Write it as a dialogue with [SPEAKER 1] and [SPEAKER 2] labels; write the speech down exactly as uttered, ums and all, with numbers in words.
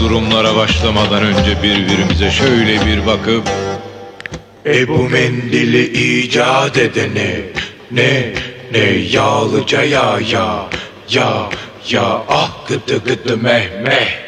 [SPEAKER 1] durumlara başlamadan önce birbirimize şöyle bir bakıp
[SPEAKER 2] E bu mendili icat edene ne ne yağlıca ya ya ya ya ah gıdı gıdı meh meh.